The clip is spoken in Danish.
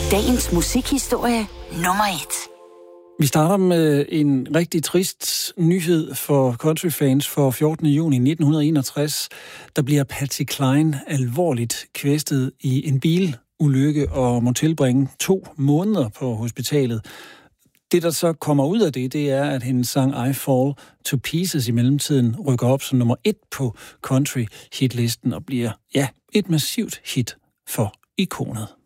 Dagens musikhistorie nummer 1. Vi starter med en rigtig trist nyhed for countryfans. For 14. juni 1961, der bliver Patsy Cline alvorligt kvæstet i en bilulykke og må tilbringe 2 måneder på hospitalet. Det, der så kommer ud af det er, at hendes sang I Fall to Pieces i mellemtiden rykker op som nummer 1 på country hitlisten og bliver, et massivt hit for ikonet.